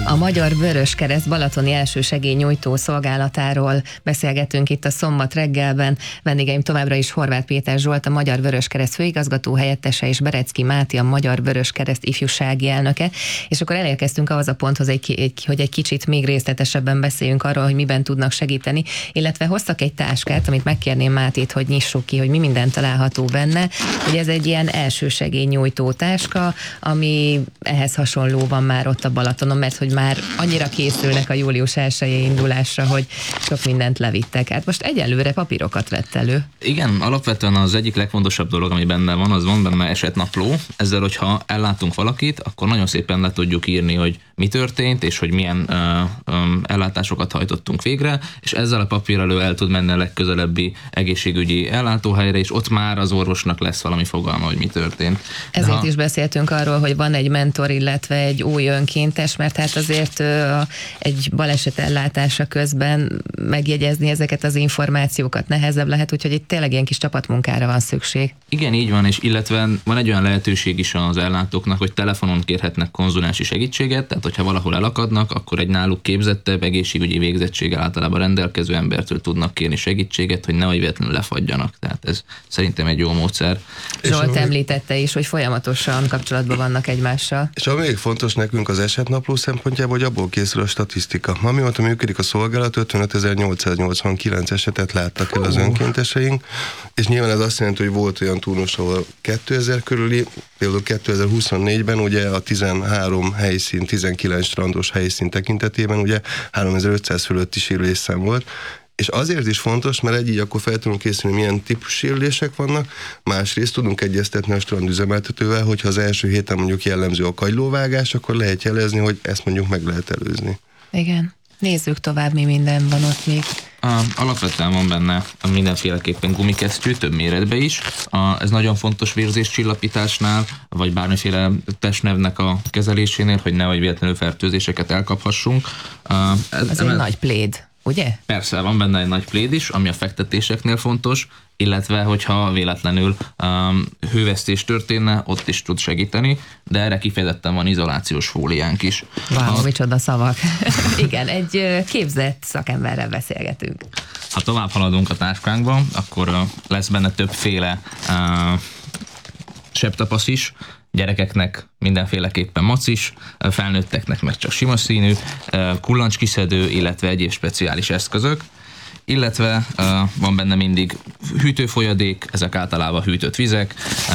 A Magyar Vöröskereszt balatoni elsősegélynyújtó szolgálatáról beszélgetünk itt a Szombat reggelben. Vendégeim továbbra is Horváth Péter Zsolt, a Magyar Vöröskereszt főigazgató helyettese, és Berecki Máté, a Magyar Vöröskereszt ifjúsági elnöke. És akkor elérkeztünk ahhoz a ponthoz, hogy egy kicsit még részletesebben beszéljünk arról, hogy miben tudnak segíteni, illetve hoztak egy táskát, amit megkérném Mátét, hogy nyissuk ki, hogy mi minden található benne. Ugye ez egy ilyen elsősegélynyújtó táska, ami ehhez hasonló van már ott a Balatonon, mert hogy már annyira készülnek a július 1-i indulásra, hogy sok mindent levittek. Hát most egyelőre papírokat vett elő. Igen, alapvetően az egyik legfontosabb dolog, ami benne van, az van benne esetnapló. Ezzel, hogyha ellátunk valakit, akkor nagyon szépen le tudjuk írni, hogy mi történt, és hogy milyen ellátásokat hajtottunk végre, és ezzel a papírral el tud menni a legközelebbi egészségügyi ellátóhelyre, és ott már az orvosnak lesz valami fogalma, hogy mi történt. Ezért is beszéltünk arról, hogy van egy mentor, illetve egy új önkéntes, mert hát azért egy baleset ellátása közben megjegyezni ezeket az információkat nehezebb lehet, úgyhogy itt tényleg ilyen kis csapatmunkára van szükség. Igen, így van, és illetve van egy olyan lehetőség is az ellátóknak, hogy telefonon kérhetnek konzulási segítséget, tehát hogyha valahol elakadnak, akkor egy náluk képzettebb, egészségügyi végzettséggel általában rendelkező embertől tudnak kérni segítséget, hogy nehogy véletlenül lefagyjanak. Tehát ez szerintem egy jó módszer. Zsolt említette is, hogy folyamatosan kapcsolatban vannak egymással. És ami még fontos nekünk az esetnapló szempontjából, hogy abból készül a statisztika. Amióta működik a szolgálat, 55.889 esetet láttak el az önkénteseink, és nyilván ez azt jelenti, hogy volt olyan turnus, ahol 2000 körüli, például 2024-ben ugye a 13 helyszín, 19 strandos helyszín tekintetében ugye 3500 fölötti sérülésszám volt, és azért is fontos, mert így akkor fel tudunk készülni, milyen típus sérülések vannak, másrészt tudunk egyeztetni a strandüzemeltetővel, hogyha az első héten mondjuk jellemző a kagylóvágás, akkor lehet jelezni, hogy ezt mondjuk meg lehet előzni. Igen. Nézzük tovább, mi minden van ott még. Alapvetően van benne mindenféleképpen gumikesztyű, több méretben is. Ez nagyon fontos vérzéscsillapításnál, vagy bármiféle testnevnek a kezelésénél, hogy nehogy véletlenül fertőzéseket elkaphassunk. Az egy nagy pléd, ugye? Persze, van benne egy nagy pléd is, ami a fektetéseknél fontos, illetve hogyha véletlenül hővesztés történne, ott is tud segíteni, de erre kifejezetten van izolációs fóliánk is. Micsoda szavak. Igen, egy képzett szakemberrel beszélgetünk. Ha tovább haladunk a táskánkban, akkor lesz benne többféle sebtapasz is, gyerekeknek mindenféleképpen macis, felnőtteknek meg csak sima színű, kullancskiszedő, illetve egyéb speciális eszközök, illetve van benne mindig hűtőfolyadék, ezek általában hűtött vizek,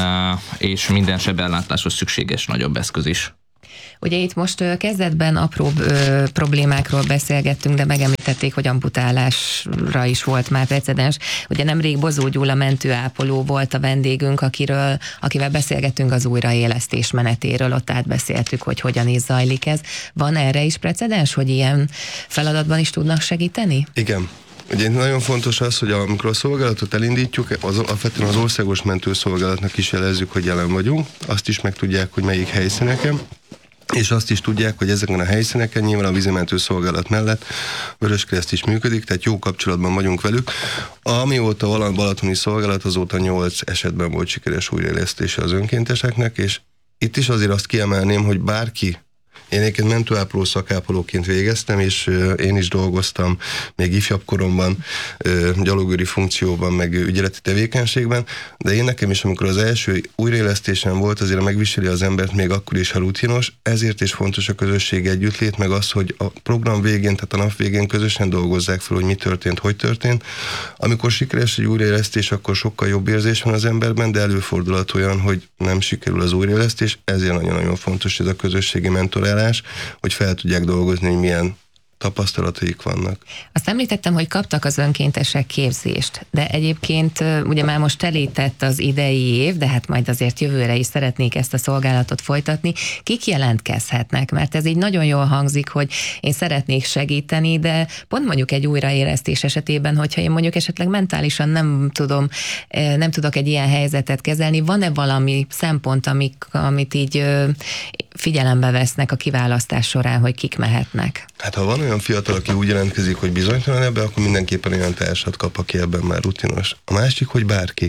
és minden sebellátáshoz szükséges nagyobb eszköz is. Ugye itt most kezdetben apróbb problémákról beszélgettünk, de megemlítették, hogy amputálásra is volt már precedens. Ugye nemrég Bozó Gyula mentőápoló volt a vendégünk, akivel beszélgettünk az újraélesztés menetéről, ott átbeszéltük, hogy hogyan is zajlik ez. Van erre is precedens, hogy ilyen feladatban is tudnak segíteni? Igen. Ugye nagyon fontos az, hogy amikor a szolgálatot elindítjuk, alapvetően az országos mentőszolgálatnak is jelezzük, hogy jelen vagyunk, azt is megtudják, hogy melyik helyszíneken, és azt is tudják, hogy ezeken a helyszíneken nyilván a vízimentőszolgálat mellett Vöröskereszt is működik, tehát jó kapcsolatban vagyunk velük. Amióta a balatoni szolgálat, azóta 8 esetben volt sikeres újraélesztése az önkénteseknek, és itt is azért azt kiemelném, hogy bárki, én egyébként mentőápoló szakápolóként végeztem, és én is dolgoztam még ifjabb koromban, gyalogőri funkcióban, meg ügyeleti tevékenységben, de én nekem is, amikor az első újraélesztésem volt, azért megviseli az embert még akkor is, ha rutinos, ezért is fontos a közösség együttlét, meg az, hogy a program végén, tehát a nap végén közösen dolgozzák fel, hogy mi történt, hogy történt. Amikor sikeres egy újraélesztés, akkor sokkal jobb érzés van az emberben, de előfordulhat olyan, hogy nem sikerül az újraélesztés, ezért nagyon-nagyon fontos ez a közösségi mentorálás, hogy fel tudják dolgozni, hogy milyen tapasztalataik vannak. Azt említettem, hogy kaptak az önkéntesek képzést, de egyébként ugye már most telített az idei év, de hát majd azért jövőre is szeretnék ezt a szolgálatot folytatni. Kik jelentkezhetnek? Mert ez így nagyon jól hangzik, hogy én szeretnék segíteni, de pont mondjuk egy újraélesztés esetében, hogyha én mondjuk esetleg mentálisan nem tudok egy ilyen helyzetet kezelni, van-e valami szempont, amit így figyelembe vesznek a kiválasztás során, hogy kik mehetnek? Hát ha van olyan fiatal, aki úgy jelentkezik, hogy bizonytalan ebbe, akkor mindenképpen olyan társat kap, aki ebben már rutinos. A másik, hogy bárki.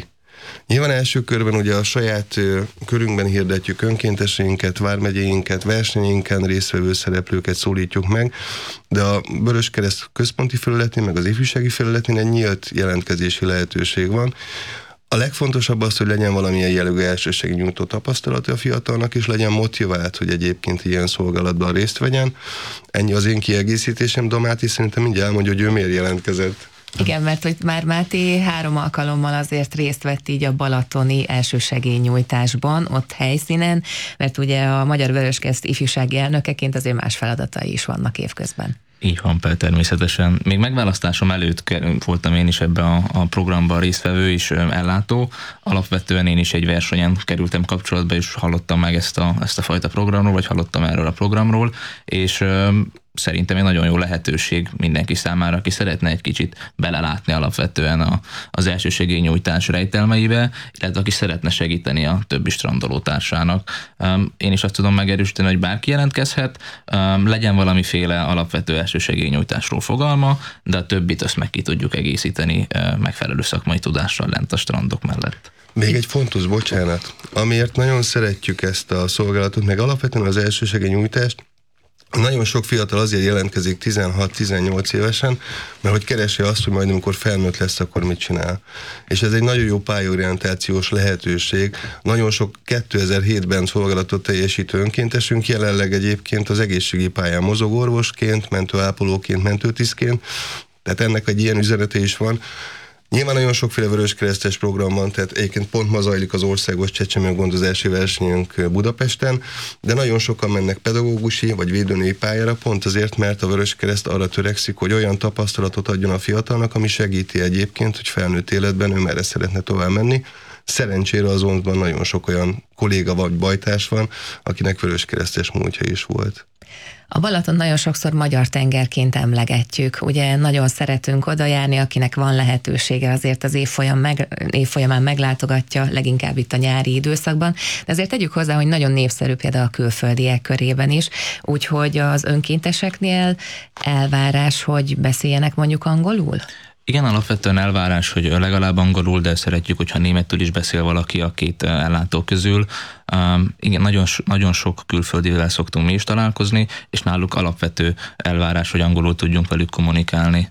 Nyilván első körben ugye a saját körünkben hirdetjük önkénteseinket, vármegyéinket, versenyeinken résztvevő szereplőket szólítjuk meg, de a Vöröskereszt központi felületén, meg az ifjúsági felületén egy nyílt jelentkezési lehetőség van. A legfontosabb az, hogy legyen valamilyen jellegű elsősegélynyújtó tapasztalata a fiatalnak, és legyen motivált, hogy egyébként ilyen szolgálatban részt vegyen. Ennyi az én kiegészítésem, de Máté szerintem mindjárt elmondja, hogy ő miért jelentkezett. Igen, mert hogy már Máté 3 alkalommal azért részt vett így a balatoni elsősegélynyújtásban, ott helyszínen, mert ugye a Magyar Vöröskereszt ifjúsági elnökeként azért más feladatai is vannak évközben. Így van, természetesen. Még megválasztásom előtt voltam én is ebbe a programban résztvevő és ellátó. Alapvetően én is egy versenyen kerültem kapcsolatba, és hallottam meg ezt a fajta programról, vagy hallottam erről a programról, és szerintem egy nagyon jó lehetőség mindenki számára, aki szeretne egy kicsit belelátni alapvetően az elsősegélynyújtás rejtelmeibe, illetve aki szeretne segíteni a többi strandoló társának. Én is azt tudom megerősíteni, hogy bárki jelentkezhet, legyen valamiféle alapvető elsősegélynyújtásról fogalma, de a többit azt meg ki tudjuk egészíteni megfelelő szakmai tudással lent a strandok mellett. Még egy fontos, bocsánat, amiért nagyon szeretjük ezt a szolgálatot, meg alapvetően az elsősegélynyújtást, nagyon sok fiatal azért jelentkezik 16-18 évesen, mert hogy keresi azt, hogy majd amikor felnőtt lesz, akkor mit csinál. És ez egy nagyon jó pályorientációs lehetőség. Nagyon sok 2007-ben szolgálatot teljesítő önkéntesünk jelenleg egyébként az egészségi pályán mozog orvosként, mentőápolóként, mentőtisztként, tehát ennek egy ilyen üzenete is van. Nyilván nagyon sokféle vöröskeresztes program van, tehát egyébként pont ma zajlik az országos csecsemőgondozási versenyünk Budapesten, de nagyon sokan mennek pedagógusi vagy védőnői pályára, pont azért, mert a Vöröskereszt arra törekszik, hogy olyan tapasztalatot adjon a fiatalnak, ami segíti egyébként, hogy felnőtt életben ő merre szeretne tovább menni. Szerencsére azonban nagyon sok olyan kolléga vagy bajtárs van, akinek vöröskeresztes múltja is volt. A Balaton nagyon sokszor magyar tengerként emlegetjük. Ugye nagyon szeretünk oda járni, akinek van lehetősége, azért az évfolyamán meglátogatja, leginkább itt a nyári időszakban. De azért tegyük hozzá, hogy nagyon népszerű például a külföldiek körében is, úgyhogy az önkénteseknél elvárás, hogy beszéljenek mondjuk angolul? Igen, alapvetően elvárás, hogy legalább angolul, de szeretjük, hogyha németül is beszél valaki a két ellátó közül. Igen, nagyon sok külföldivel szoktunk mi is találkozni, és náluk alapvető elvárás, hogy angolul tudjunk velük kommunikálni.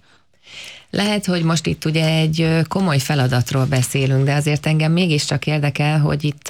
Lehet, hogy most itt ugye egy komoly feladatról beszélünk, de azért engem mégiscsak érdekel, hogy itt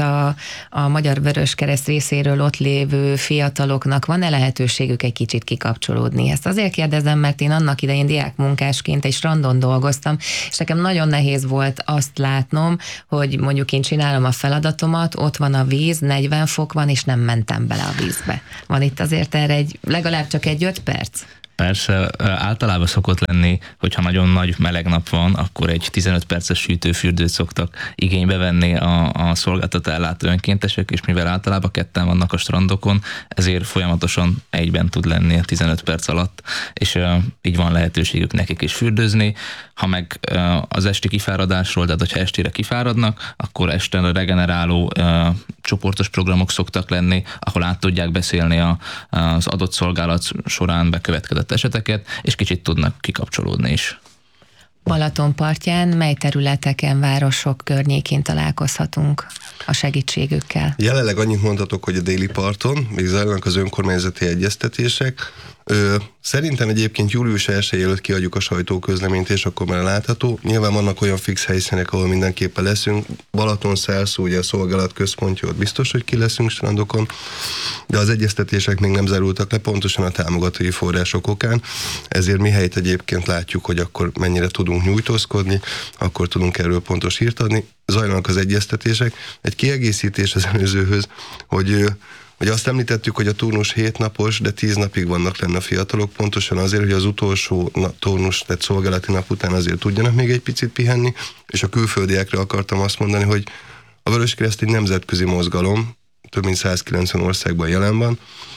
a Magyar Vöröskereszt részéről ott lévő fiataloknak van-e lehetőségük egy kicsit kikapcsolódni. Ezt azért kérdezem, mert én annak idején diákmunkásként egy strandon dolgoztam, és nekem nagyon nehéz volt azt látnom, hogy mondjuk én csinálom a feladatomat, ott van a víz, 40 fok van, és nem mentem bele a vízbe. Van itt azért erre legalább csak egy 5 perc? Persze, általában szokott lenni, hogyha nagyon nagy meleg nap van, akkor egy 15 perces sütőfürdőt szoktak igénybe venni a szolgáltató ellátó önkéntesek, és mivel általában ketten vannak a strandokon, ezért folyamatosan egyben tud lenni a 15 perc alatt, és így van lehetőségük nekik is fürdőzni. Ha meg az esti kifáradásról, tehát hogyha estére kifáradnak, akkor este a regeneráló csoportos programok szoktak lenni, ahol át tudják beszélni az adott szolgálat során bekövetkezett eseteket, és kicsit tudnak kikapcsolódni is. Balaton partján mely területeken, városok környékén találkozhatunk a segítségükkel? Jelenleg annyit mondhatok, hogy a déli parton még zajlanak az önkormányzati egyeztetések. Szerintem egyébként július 1 előtt kiadjuk a sajtóközleményt, és akkor már látható. Nyilván vannak olyan fix helyszínek, ahol mindenképpen leszünk. Balaton, Szelszó, ugye a szolgálat központja, ott biztos, hogy ki leszünk strandokon, de az egyeztetések még nem zárultak le, pontosan a támogatói források okán. Ezért mihelyt egyébként látjuk, hogy akkor mennyire tudunk nyújtózkodni, akkor tudunk erről pontos hírt adni. Zajlanak az egyeztetések. Egy kiegészítés az előzőhöz, hogy azt említettük, hogy a turnus 7 napos, de 10 napig vannak lenne a fiatalok, pontosan azért, hogy az utolsó turnus, tehát szolgálati nap után azért tudjanak még egy picit pihenni, és a külföldiekre akartam azt mondani, hogy a Vöröskereszt egy nemzetközi mozgalom, több mint 190 országban jelen van.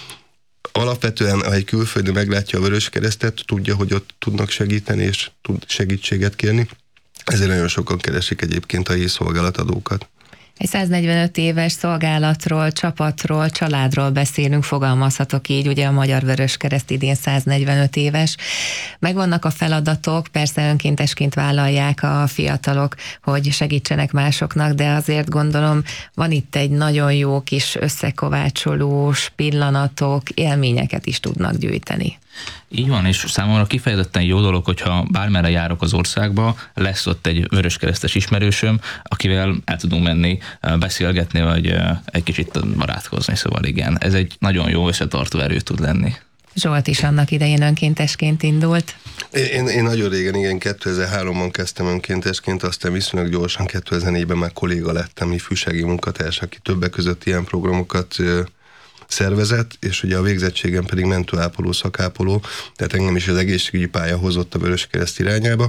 Alapvetően, ha egy külföldi meglátja a Vöröskeresztet, tudja, hogy ott tudnak segíteni, és tud segítséget kérni. Ezért nagyon sokan keresik egyébként a szolgálatadókat. Egy 145 éves szolgálatról, csapatról, családról beszélünk, fogalmazhatok így, ugye a Magyar Vöröskereszt idén 145 éves. Megvannak a feladatok, persze önkéntesként vállalják a fiatalok, hogy segítsenek másoknak, de azért gondolom van itt egy nagyon jó kis összekovácsolós pillanatok, élményeket is tudnak gyűjteni. Így van, és számomra kifejezetten jó dolog, hogyha bármerre járok az országba, lesz ott egy vöröskeresztes ismerősöm, akivel el tudunk menni, beszélgetni, vagy egy kicsit barátkozni, szóval igen, ez egy nagyon jó összetartó erő tud lenni. Zsolt is annak idején önkéntesként indult. Én nagyon régen, igen, 2003-ban kezdtem önkéntesként, aztán viszonylag gyorsan 2004-ben már kolléga lettem, ifjúsági munkatárs, aki többek között ilyen programokat szervezett, és ugye a végzettségem pedig mentőápoló, szakápoló, tehát engem is az egészségügyi pálya hozott a Vöröskereszt irányába.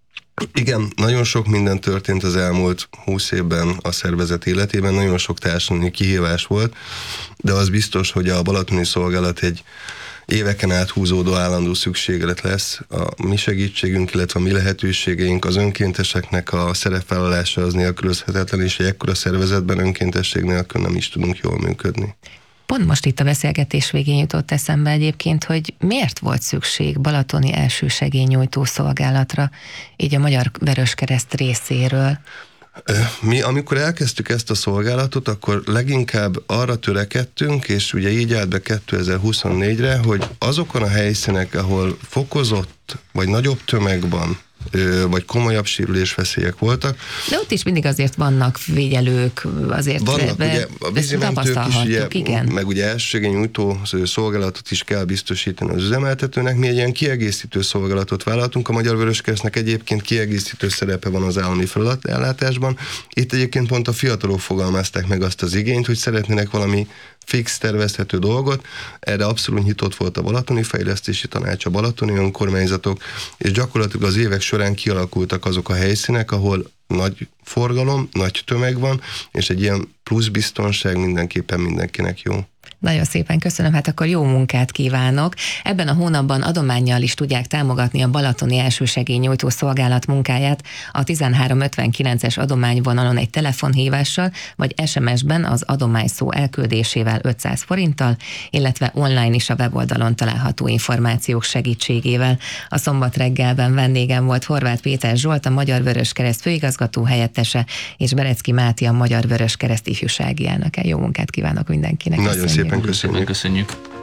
Igen, nagyon sok minden történt az elmúlt 20 évben a szervezet életében, nagyon sok társadalmi kihívás volt, de az biztos, hogy a balatoni szolgálat egy éveken át húzódó állandó szükséglet lesz. A mi segítségünk, illetve a mi lehetőségeink, az önkénteseknek a szerepvállalása az nélkülözhetetlen, és egy ekkora szervezetben önkéntesség nélkül nem is tudunk jól működni. Pont most itt a beszélgetés végén jutott eszembe egyébként, hogy miért volt szükség balatoni első segélynyújtó szolgálatra, így a Magyar Vöröskereszt részéről? Mi, amikor elkezdtük ezt a szolgálatot, akkor leginkább arra törekedtünk, és ugye így állt be 2024-re, hogy azokon a helyszínek, ahol fokozott vagy nagyobb tömegban vagy komolyabb sérülésveszélyek voltak. De ott is mindig azért vannak figyelők, azért vannak, ugye a vízimentők is, ugye, igen. Meg ugye elsősegélynyújtó szolgálatot is kell biztosítani az üzemeltetőnek. Mi egy ilyen kiegészítő szolgálatot vállaltunk. A Magyar Vöröskeresztnek egyébként kiegészítő szerepe van az állami feladatellátásban. Itt egyébként pont a fiatalok fogalmazták meg azt az igényt, hogy szeretnének valami fix, tervezhető dolgot. Erre abszolút nyitott volt a Balatoni Fejlesztési Tanács, a balatoni önkormányzatok, és gyakorlatilag az évek során kialakultak azok a helyszínek, ahol nagy forgalom, nagy tömeg van, és egy ilyen plusz biztonság mindenképpen mindenkinek jó. Nagyon szépen köszönöm, hát akkor jó munkát kívánok. Ebben a hónapban adománnyal is tudják támogatni a balatoni elsősegélynyújtó szolgálat munkáját a 1359-es adományvonalon egy telefonhívással, vagy SMS-ben az adományszó elküldésével 500 forinttal, illetve online is a weboldalon található információk segítségével. A Szombat Reggelben vendégem volt Horváth Péter Zsolt, a Magyar Vöröskereszt főigazgató helyettese, és Berecki Máté, a Magyar Vöröskereszt ifjúsági elnöke. Jó munkát kívánok mindenkinek. Nagyon szépen köszönjük. Köszönjük.